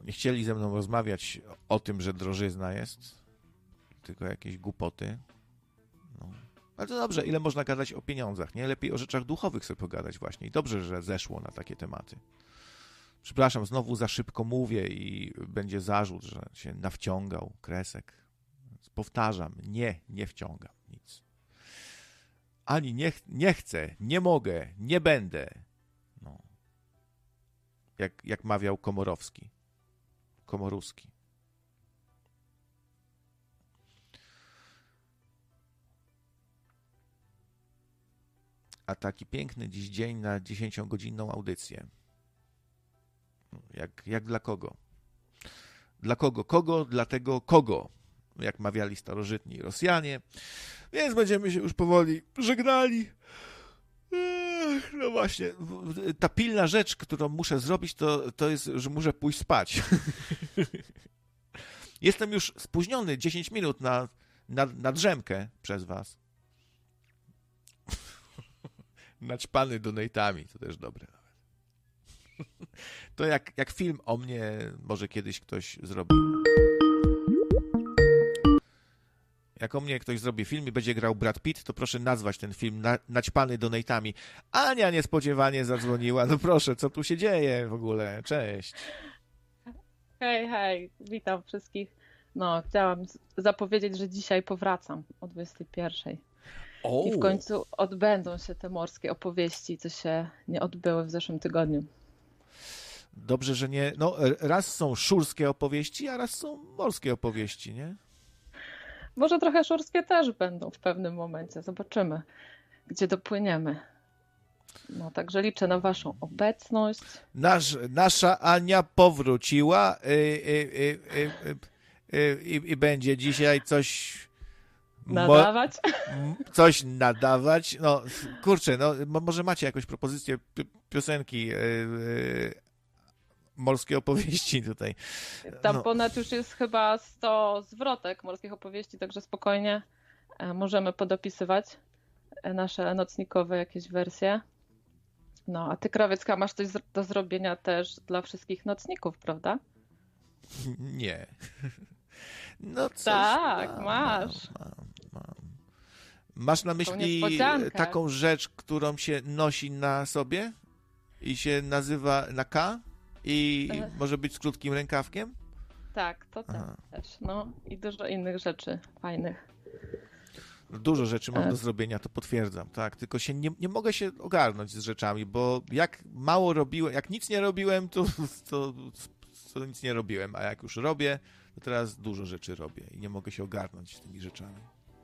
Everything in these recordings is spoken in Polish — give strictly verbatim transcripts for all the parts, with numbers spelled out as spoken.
nie chcieli ze mną rozmawiać o tym, że drożyzna jest, tylko jakieś głupoty. No. Ale to dobrze, ile można gadać o pieniądzach, nie? Lepiej o rzeczach duchowych sobie pogadać właśnie. I dobrze, że zeszło na takie tematy. Przepraszam, znowu za szybko mówię i będzie zarzut, że się nawciągał Kresek. Powtarzam, nie, nie wciągam nic. Ani nie, ch- nie chcę, nie mogę, nie będę. No. Jak, jak mawiał Komorowski. Komorowski. A taki piękny dziś dzień na dziesięciogodzinną audycję. Jak, jak dla kogo? Dla kogo? Kogo? Dlatego kogo? Jak mawiali starożytni Rosjanie. Więc będziemy się już powoli żegnali. Ech, no właśnie, ta pilna rzecz, którą muszę zrobić, to, to jest, że muszę pójść spać. Jestem już spóźniony dziesięć minut na, na, na drzemkę przez was. Naćpany donatami, to też dobre. To jak, jak film o mnie może kiedyś ktoś zrobi. Jak o mnie ktoś zrobi film i będzie grał Brad Pitt, to proszę nazwać ten film na, Naćpany donatami. Ania niespodziewanie zadzwoniła. No proszę, co tu się dzieje w ogóle? Cześć. Hej, hej, witam wszystkich. No, chciałam zapowiedzieć, że dzisiaj powracam o dwudziestej pierwszej. O. I w końcu odbędą się te morskie opowieści, co się nie odbyły w zeszłym tygodniu. Dobrze, że nie... No, raz są szurskie opowieści, a raz są morskie opowieści, nie? Może trochę szurskie też będą w pewnym momencie. Zobaczymy, gdzie dopłyniemy. No, także liczę na waszą obecność. Nasz, nasza Ania powróciła i, i, i, i, i, i będzie dzisiaj coś... Nadawać? Mo, coś nadawać. No, kurczę, no, może macie jakąś propozycję pi- piosenki yy, yy, morskie opowieści tutaj. Tam No. ponad już jest chyba sto zwrotek morskich opowieści, także spokojnie możemy podopisywać nasze nocnikowe jakieś wersje. No, a ty, Krawiecka, masz coś do zrobienia też dla wszystkich nocników, prawda? Nie. No coś tak, mam, masz. Mam, mam, mam. Masz na myśli taką rzecz, którą się nosi na sobie i się nazywa na K i Ech. może być z krótkim rękawkiem? Tak, to też. No i dużo innych rzeczy fajnych. Dużo rzeczy mam do zrobienia, to potwierdzam, tak, tylko się nie, nie mogę się ogarnąć z rzeczami, bo jak mało robiłem, jak nic nie robiłem, to, to, to nic nie robiłem, a jak już robię, to teraz dużo rzeczy robię i nie mogę się ogarnąć z tymi rzeczami.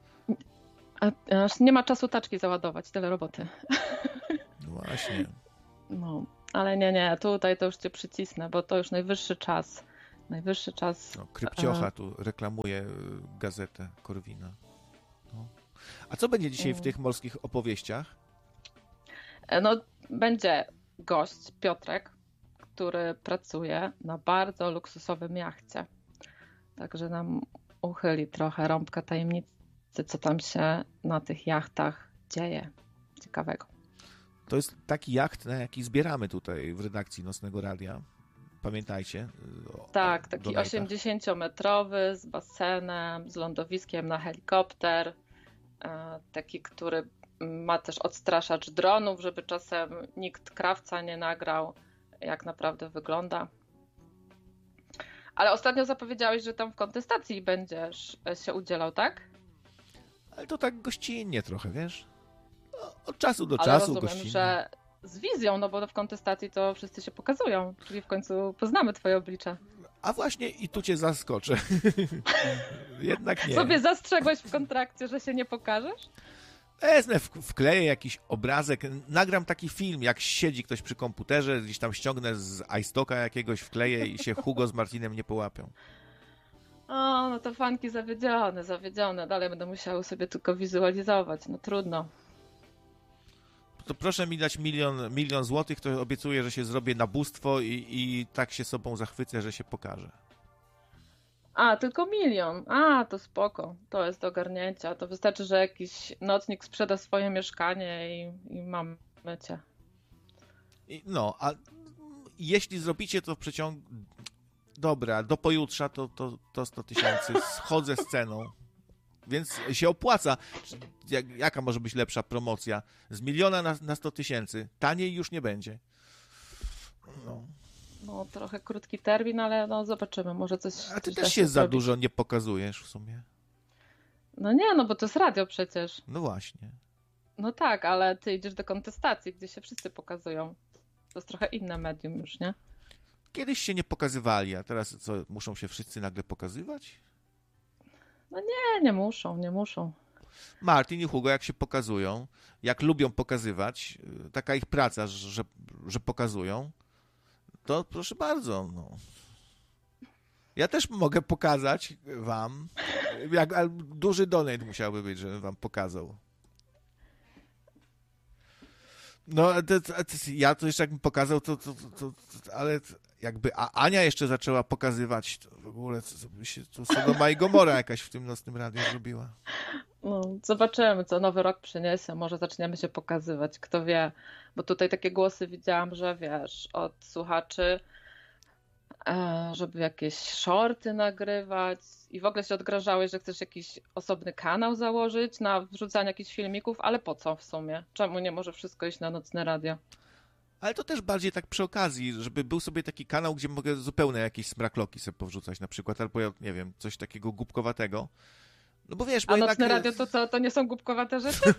A, aż nie ma czasu taczki załadować, tyle roboty. No właśnie. No, ale nie, nie, tutaj to już cię przycisnę, bo to już najwyższy czas. Najwyższy czas. No, Krypciocha tu reklamuje gazetę Korwina. No. A co będzie dzisiaj w tych morskich opowieściach? No, będzie gość, Piotrek, który pracuje na bardzo luksusowym jachcie. Także nam uchyli trochę rąbka tajemnicy, co tam się na tych jachtach dzieje ciekawego. To jest taki jacht, na jaki zbieramy tutaj w redakcji Nocnego Radia. Pamiętajcie. O, tak, taki donatach. osiemdziesięciometrowy z basenem, z lądowiskiem na helikopter. Taki, który ma też odstraszacz dronów, żeby czasem nikt krawca nie nagrał, jak naprawdę wygląda. Ale ostatnio zapowiedziałeś, że tam w kontestacji będziesz się udzielał, tak? Ale to tak gościnnie trochę, wiesz? No, od czasu do Ale czasu rozumiem, gościnnie. że z wizją, no bo w kontestacji to wszyscy się pokazują, czyli w końcu poznamy twoje oblicze. A właśnie i tu cię zaskoczę. Jednak nie. Sobie zastrzegłeś w kontrakcie, że się nie pokażesz? Wezmę, wkleję jakiś obrazek, nagram taki film, jak siedzi ktoś przy komputerze, gdzieś tam ściągnę z iStocka jakiegoś, wkleję i się Hugo z Martinem nie połapią. O, no to fanki zawiedzione, zawiedzione. Dalej będę musiały sobie tylko wizualizować. No trudno. To proszę mi dać milion, milion złotych, to obiecuję, że się zrobię nabóstwo i, i tak się sobą zachwycę, że się pokażę. A, tylko milion. A, to spoko. To jest do ogarnięcia. To wystarczy, że jakiś nocnik sprzeda swoje mieszkanie i, i mamy cię. No, a jeśli zrobicie to w przeciągu... dobra, do pojutrza to, to, to sto tysięcy, schodzę z ceną, więc się opłaca. Jak, jaka może być lepsza promocja? Z miliona na, na sto tysięcy. Taniej już nie będzie. No. No, trochę krótki termin, ale no zobaczymy, może coś... A ty coś też się za zrobić. dużo nie pokazujesz w sumie. No nie, no bo to jest radio przecież. No właśnie. No tak, ale ty idziesz do kontestacji, gdzie się wszyscy pokazują. To jest trochę inne medium już, nie? Kiedyś się nie pokazywali, a teraz co, muszą się wszyscy nagle pokazywać? No nie, nie muszą, nie muszą. Martin i Hugo jak się pokazują, jak lubią pokazywać, taka ich praca, że, że pokazują, to proszę bardzo, no. Ja też mogę pokazać wam, jak, ale duży donate musiałby być, żebym wam pokazał. No, to, to, to, ja to jeszcze jakbym pokazał, to, to, to, to ale jakby a Ania jeszcze zaczęła pokazywać, to w ogóle to, to by się to Sodoma i Gomora jakaś w tym nocnym radiu zrobiła. No, zobaczymy, co nowy rok przyniesie. Może zaczniemy się pokazywać, kto wie. Bo tutaj takie głosy widziałam, że wiesz, od słuchaczy, e, żeby jakieś shorty nagrywać i w ogóle się odgrażałeś, że chcesz jakiś osobny kanał założyć na wrzucanie jakichś filmików, ale po co w sumie? Czemu nie może wszystko iść na nocne radio? Ale to też bardziej tak przy okazji, żeby był sobie taki kanał, gdzie mogę zupełnie jakieś smrakloki sobie powrzucać na przykład, albo ja nie wiem, coś takiego głupkowatego. No bo wiesz, bo A jednak... nocne radio to co, to nie są głupkowate rzeczy?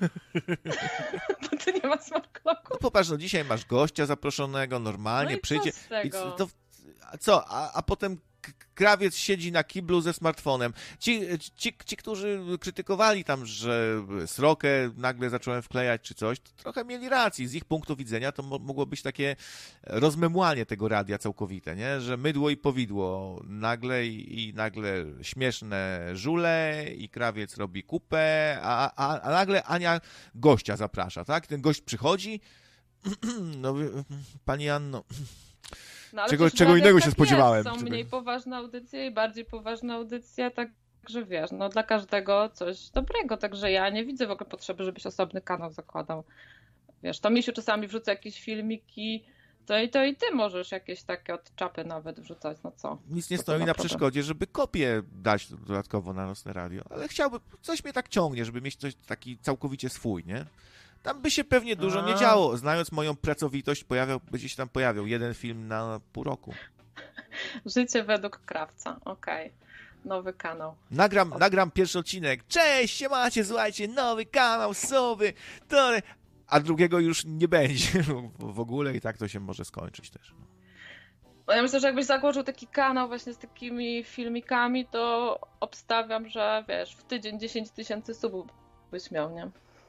To tu nie ma smartloków. No popatrz, no dzisiaj masz gościa zaproszonego, normalnie No i przyjdzie. co z tego? I co, to, a co? A, a potem k- krawiec siedzi na kiblu ze smartfonem. Ci, ci, ci, którzy krytykowali tam, że srokę nagle zacząłem wklejać czy coś, to trochę mieli rację. Z ich punktu widzenia to mo- mogło być takie rozmemłanie tego radia całkowite, nie? Że mydło i powidło nagle i, i nagle śmieszne żule i krawiec robi kupę, a, a, a nagle Ania gościa zaprasza, tak? Ten gość przychodzi, no pani Anno, No, ale Czego- przecież w czego radiach innego się tak spodziewałem. Jest. Są Czego- mniej poważne audycje i bardziej poważne audycje, także wiesz, no dla każdego coś dobrego, także ja nie widzę w ogóle potrzeby, żebyś osobny kanał zakładał. Wiesz, to Misiu czasami wrzuca jakieś filmiki, to i to i ty możesz jakieś takie od czapy nawet wrzucać, no co? Nic nie Co to stoi za na problem? przeszkodzie, żeby kopię dać dodatkowo na nocne radio, ale chciałbym, coś mnie tak ciągnie, żeby mieć coś taki całkowicie swój, nie? Tam by się pewnie dużo nie A. działo. Znając moją pracowitość, pojawiał, będzie się tam pojawiał jeden film na pół roku. Życie według krawca, okej. Nowy kanał. Nagram, nagram pierwszy odcinek. Cześć, siemacie, słuchajcie, nowy kanał, sowy, to... A drugiego już nie będzie w ogóle i tak to się może skończyć też. No ja myślę, że jakbyś założył taki kanał właśnie z takimi filmikami, to obstawiam, że wiesz, w tydzień dziesięć tysięcy subów byś miał, nie?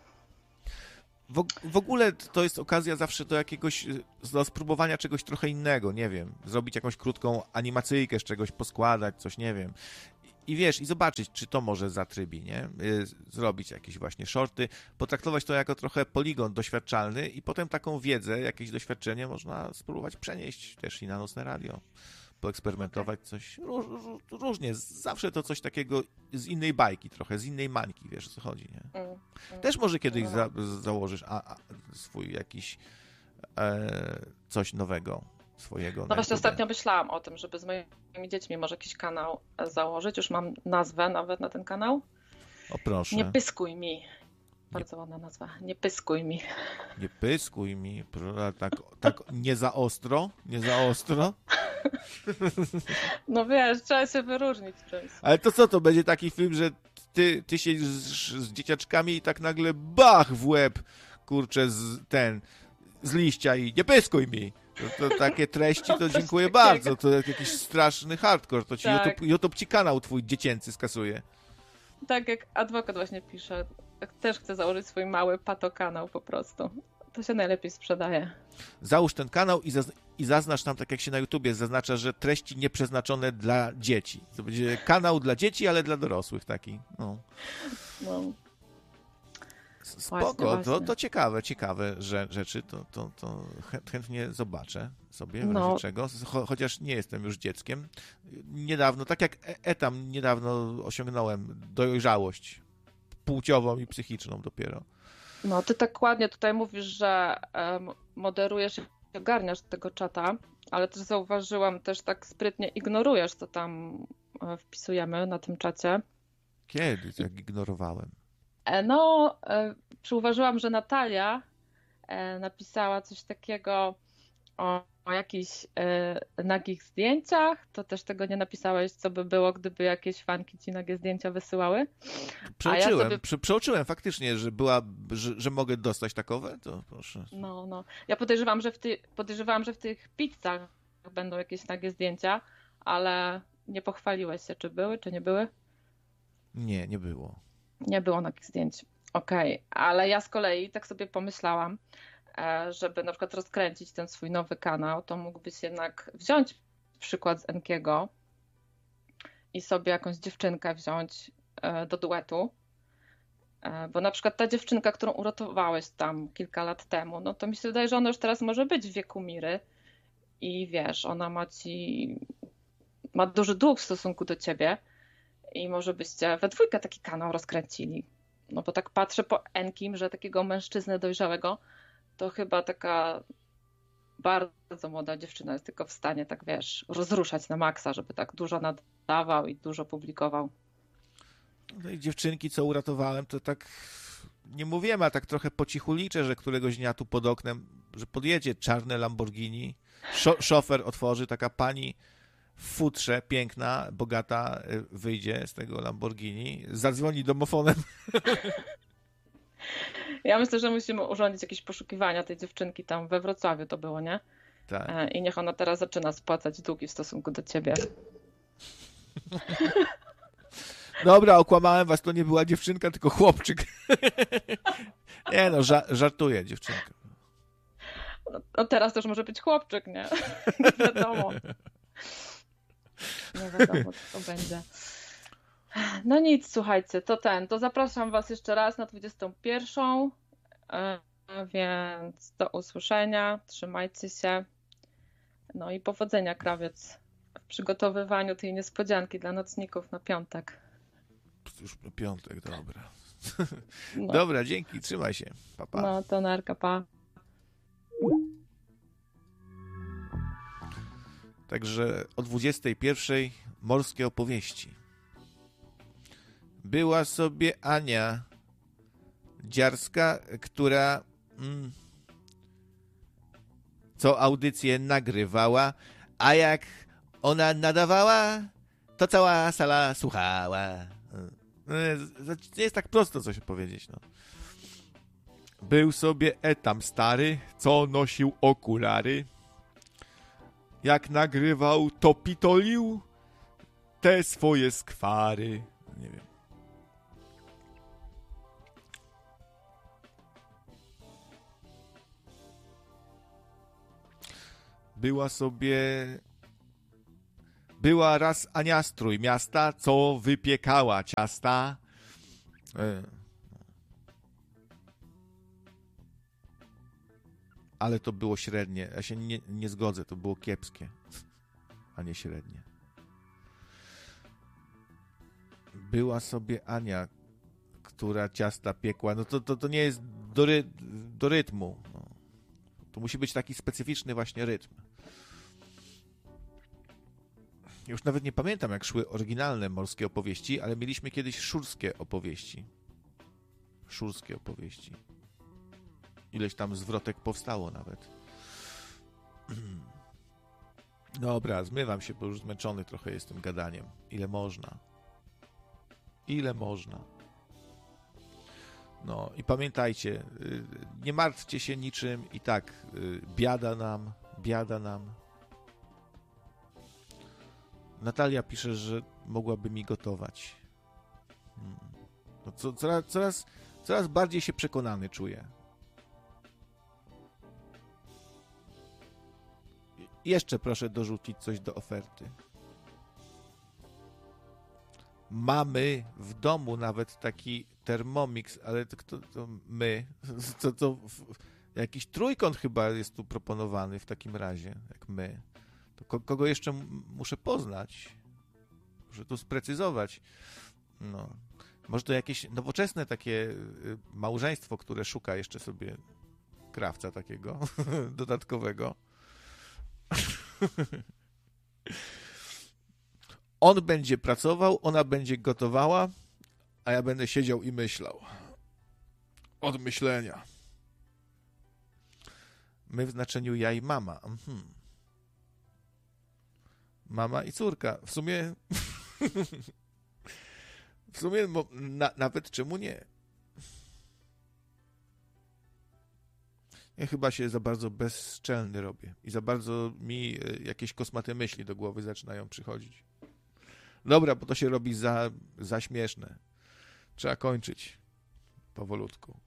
W, w ogóle to jest okazja zawsze do jakiegoś, do spróbowania czegoś trochę innego, nie wiem, zrobić jakąś krótką animacyjkę z czegoś, poskładać coś, nie wiem. I wiesz, i zobaczyć, czy to może zatrybi, nie? Zrobić jakieś właśnie shorty, potraktować to jako trochę poligon doświadczalny i potem taką wiedzę, jakieś doświadczenie można spróbować przenieść też i na nocne radio. Poeksperymentować coś róż, róż, różnie. Zawsze to coś takiego z innej bajki trochę, z innej mańki, wiesz o co chodzi, nie? Mm, mm. Też może kiedyś za, założysz a, a, swój jakiś e, coś nowego swojego. No na właśnie YouTube. ostatnio myślałam o tym, żeby z moimi dziećmi może jakiś kanał założyć. Już mam nazwę nawet na ten kanał. O proszę. Nie pyskuj mi. Bardzo ładna nazwa. Nie pyskuj mi. Nie pyskuj mi, pro- tak, tak nie za ostro, nie za ostro. No wiesz, trzeba się wyróżnić czymś. Ale to co, to będzie taki film, że ty, ty siedzisz z, z dzieciaczkami i tak nagle bach w łeb, kurczę, z, ten, z liścia i nie pyskuj mi. To, to takie treści, to Coś dziękuję takiego. bardzo. To jak jakiś straszny hardcore. To ci Tak. YouTube, YouTube ci kanał twój dziecięcy skasuje. Tak jak adwokat właśnie pisze. Też chce założyć swój mały patokanał po prostu. To się najlepiej sprzedaje. Załóż ten kanał i, zaz- i zaznacz tam, tak jak się na YouTubie zaznacza, że treści nieprzeznaczone dla dzieci. To będzie kanał dla dzieci, ale dla dorosłych taki. No. No. Spoko, Właśnie, to, właśnie. to ciekawe, ciekawe że, rzeczy, to, to, to chę- chętnie zobaczę sobie, w razie No. czego, Cho- chociaż nie jestem już dzieckiem. Niedawno, tak jak E- Etam, niedawno osiągnąłem dojrzałość płciową i psychiczną dopiero. No, ty tak ładnie tutaj mówisz, że em, moderujesz ogarniasz tego czata, ale też zauważyłam, też tak sprytnie ignorujesz, co tam e, wpisujemy na tym czacie. Kiedy? Jak ignorowałem? E, No, e, przyuważyłam, że Natalia e, napisała coś takiego o, o jakichś e, nagich zdjęciach. To też tego nie napisałeś, co by było, gdyby jakieś fanki ci nagie zdjęcia wysyłały. A ja Przeoczyłem, sobie, prze, przeoczyłem faktycznie, że była, że, że mogę dostać takowe, to proszę. no, no. Ja podejrzewam, że w ty, podejrzewałam, że w tych pizzach będą jakieś nagie zdjęcia, ale nie pochwaliłeś się, czy były, czy nie były. Nie, nie było. Nie było takich zdjęć. Okej, ale ja z kolei tak sobie pomyślałam, e, żeby na przykład rozkręcić ten swój nowy kanał, to mógłbyś jednak wziąć przykład z Enkiego i sobie jakąś dziewczynkę wziąć e, do duetu. E, Bo na przykład ta dziewczynka, którą uratowałeś tam kilka lat temu, no to mi się wydaje, że ona już teraz może być w wieku Miry i wiesz, ona ma ci, ma duży dług w stosunku do ciebie i może byście we dwójkę taki kanał rozkręcili. No bo tak patrzę po Enkim, że takiego mężczyznę dojrzałego to chyba taka bardzo młoda dziewczyna jest tylko w stanie, tak wiesz, rozruszać na maksa, żeby tak dużo nadawał i dużo publikował. No i dziewczynki, co uratowałem, to tak nie mówiłem, a tak trochę po cichu liczę, że któregoś dnia tu pod oknem, że podjedzie czarne Lamborghini, szo- szofer otworzy, taka pani w futrze, piękna, bogata, wyjdzie z tego Lamborghini, zadzwoni domofonem. Ja myślę, że musimy urządzić jakieś poszukiwania tej dziewczynki tam we Wrocławiu to było, nie? Tak. E, I niech ona teraz zaczyna spłacać długi w stosunku do ciebie. Dobra, okłamałem was, to nie była dziewczynka, tylko chłopczyk. Nie no, ża- żartuję, dziewczynka. No, no teraz też może być chłopczyk, nie? Nie wiadomo. Nie wiadomo, co to będzie. No nic, słuchajcie, to ten, to zapraszam was jeszcze raz na dwudziestą pierwszą, e, więc do usłyszenia, trzymajcie się, no i powodzenia, krawiec, w przygotowywaniu tej niespodzianki dla nocników na piątek. Już piątek, dobra. No, Dobra, dzięki, trzymaj się. Pa, pa. no to narka, pa. Także o dwudziestej pierwszej morskie opowieści. Była sobie Ania Dziarska, która mm, co audycję nagrywała, a jak ona nadawała, to cała sala słuchała. Nie jest tak prosto coś powiedzieć. No. Był sobie etam stary, co nosił okulary. Jak nagrywał, to pitolił te swoje skwary. Nie wiem. Była sobie... Była raz Ania strój miasta, co wypiekała ciasta. E. Ale to było średnie. Ja się nie, nie zgodzę, to było kiepskie, a nie średnie. Była sobie Ania, która ciasta piekła. No to, to, to nie jest do, ry, do rytmu. No. To musi być taki specyficzny właśnie rytm. Już nawet nie pamiętam, jak szły oryginalne morskie opowieści, ale mieliśmy kiedyś szurskie opowieści. Szurskie opowieści. Ileś tam zwrotek powstało nawet. Dobra, zmywam się, bo już zmęczony trochę jestem gadaniem. Ile można. Ile można. No i pamiętajcie, nie martwcie się niczym i tak biada nam, biada nam. Natalia pisze, że mogłaby mi gotować. Hmm. No co, coraz, coraz, coraz bardziej się przekonany czuję. Jeszcze proszę dorzucić coś do oferty. Mamy w domu nawet taki Thermomix, ale to, to, to my, to, to jakiś trójkąt chyba jest tu proponowany w takim razie, jak my. To ko- kogo jeszcze m- muszę poznać? Muszę to sprecyzować. No. Może to jakieś nowoczesne takie małżeństwo, które szuka jeszcze sobie krawca takiego dodatkowego. On będzie pracował, ona będzie gotowała, a ja będę siedział i myślał. Od myślenia. My w znaczeniu ja i mama. Mhm. Mama i córka. W sumie w sumie na, nawet czemu nie? Ja chyba się za bardzo bezczelny robię i za bardzo mi jakieś kosmate myśli do głowy zaczynają przychodzić. Dobra, bo to się robi za, za śmieszne. Trzeba kończyć powolutku.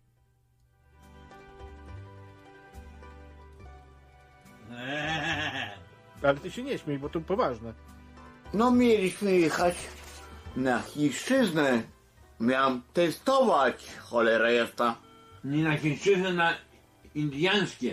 Ale ty się nie śmiej, bo to poważne. No mieliśmy jechać na chińszczyznę. Miałem testować, cholera jasna. Nie na chińszczyznę, na indiańskie.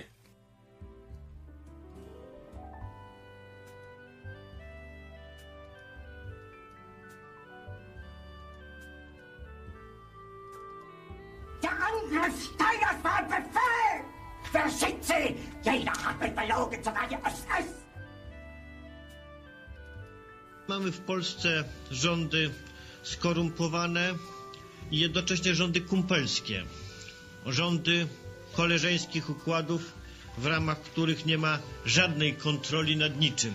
Der Angriff Steiners war ein Befehl! Verschütze! Jeder hat mich belogen, sogar die S S! Mamy w Polsce rządy skorumpowane i jednocześnie rządy kumpelskie. Rządy koleżeńskich układów, w ramach których nie ma żadnej kontroli nad niczym.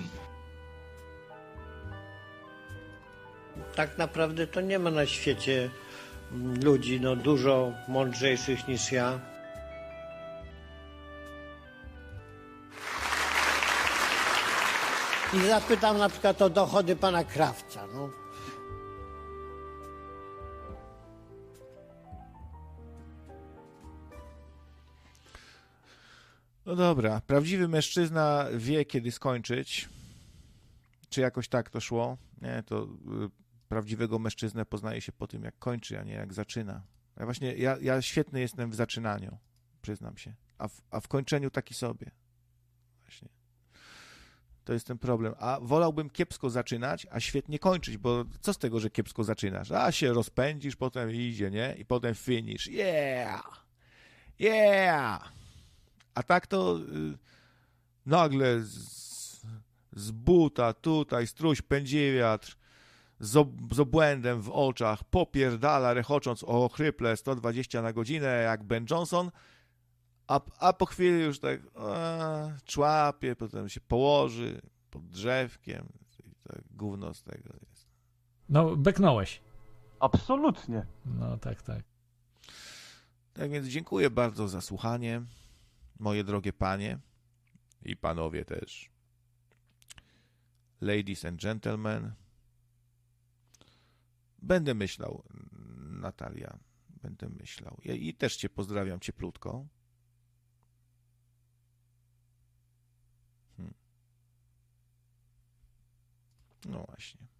Tak naprawdę to nie ma na świecie ludzi no, dużo mądrzejszych niż ja. I zapytam na przykład o dochody pana Krawca. No. No dobra, prawdziwy mężczyzna wie, kiedy skończyć. Czy jakoś tak to szło? Nie, to y, prawdziwego mężczyznę poznaje się po tym, jak kończy, a nie jak zaczyna. Ja właśnie, ja, ja świetny jestem w zaczynaniu, przyznam się, a w, a w kończeniu taki sobie. Właśnie. To jest ten problem. A wolałbym kiepsko zaczynać, a świetnie kończyć, bo co z tego, że kiepsko zaczynasz? A się rozpędzisz, potem idzie, nie? I potem finish. Yeah! Yeah! A tak to y, nagle z, z buta tutaj struś pędzi wiatr, z, ob, z obłędem w oczach, popierdala rechocząc o chryple sto dwadzieścia na godzinę jak Ben Johnson, a, a po chwili już tak a, człapie, potem się położy pod drzewkiem i tak gówno z tego jest. No, beknąłeś. Absolutnie. No, tak, tak. Tak więc dziękuję bardzo za słuchanie, moje drogie panie i panowie też. Ladies and gentlemen. Będę myślał, Natalia, będę myślał. Ja, i też cię pozdrawiam cieplutko. Hmm. No właśnie.